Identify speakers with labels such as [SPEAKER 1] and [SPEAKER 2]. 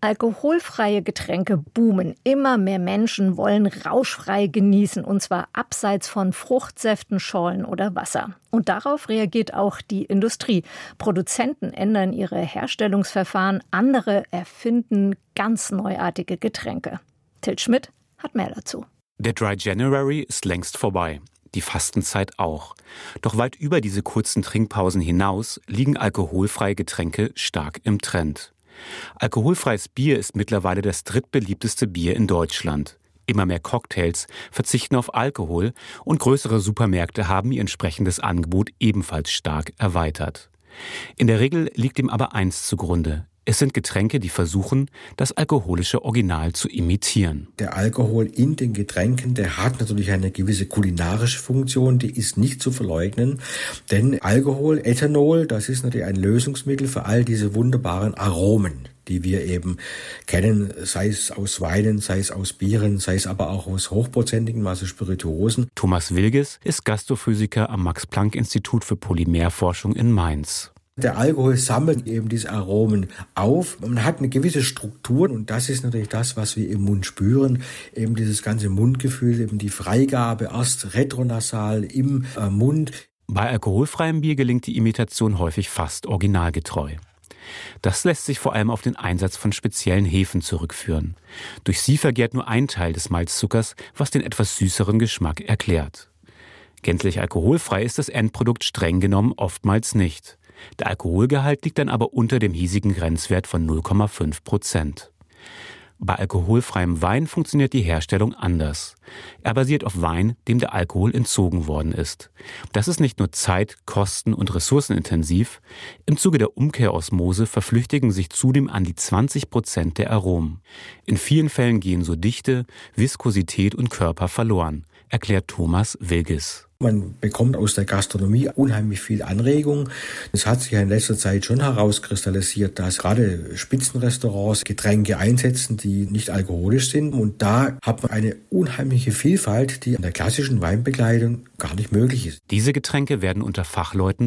[SPEAKER 1] Alkoholfreie Getränke boomen. Immer mehr Menschen wollen rauschfrei genießen, und zwar abseits von Fruchtsäften, Schorlen oder Wasser. Und darauf reagiert auch die Industrie. Produzenten ändern ihre Herstellungsverfahren, andere erfinden ganz neuartige Getränke. Til Schmidt hat mehr dazu.
[SPEAKER 2] Der Dry January ist längst vorbei. Die Fastenzeit auch. Doch weit über diese kurzen Trinkpausen hinaus liegen alkoholfreie Getränke stark im Trend. Alkoholfreies Bier ist mittlerweile das drittbeliebteste Bier in Deutschland. Immer mehr Cocktails verzichten auf Alkohol und größere Supermärkte haben ihr entsprechendes Angebot ebenfalls stark erweitert. In der Regel liegt dem aber eins zugrunde: Es sind Getränke, die versuchen, das alkoholische Original zu imitieren.
[SPEAKER 3] Der Alkohol in den Getränken, der hat natürlich eine gewisse kulinarische Funktion, die ist nicht zu verleugnen. Denn Alkohol, Ethanol, das ist natürlich ein Lösungsmittel für all diese wunderbaren Aromen, die wir eben kennen, sei es aus Weinen, sei es aus Bieren, sei es aber auch aus hochprozentigen, also Spirituosen.
[SPEAKER 2] Thomas Wilges ist Gastrophysiker am Max-Planck-Institut für Polymerforschung in Mainz.
[SPEAKER 3] Der Alkohol sammelt eben diese Aromen auf. Man hat eine gewisse Struktur und das ist natürlich das, was wir im Mund spüren. Eben dieses ganze Mundgefühl, eben die Freigabe erst retronasal im Mund.
[SPEAKER 2] Bei alkoholfreiem Bier gelingt die Imitation häufig fast originalgetreu. Das lässt sich vor allem auf den Einsatz von speziellen Hefen zurückführen. Durch sie vergärt nur ein Teil des Malzzuckers, was den etwas süßeren Geschmack erklärt. Gänzlich alkoholfrei ist das Endprodukt streng genommen oftmals nicht. Der Alkoholgehalt liegt dann aber unter dem hiesigen Grenzwert von 0,5%. Bei alkoholfreiem Wein funktioniert die Herstellung anders. Er basiert auf Wein, dem der Alkohol entzogen worden ist. Das ist nicht nur zeit-, kosten- und ressourcenintensiv. Im Zuge der Umkehrosmose verflüchtigen sich zudem an die 20% der Aromen. In vielen Fällen gehen so Dichte, Viskosität und Körper verloren, erklärt Thomas Wilges.
[SPEAKER 3] Man bekommt aus der Gastronomie unheimlich viel Anregung. Es hat sich ja in letzter Zeit schon herauskristallisiert, dass gerade Spitzenrestaurants Getränke einsetzen, die nicht alkoholisch sind. Und da hat man eine unheimliche Vielfalt, die an der klassischen Weinbegleitung gar nicht möglich ist.
[SPEAKER 2] Diese Getränke werden unter Fachleuten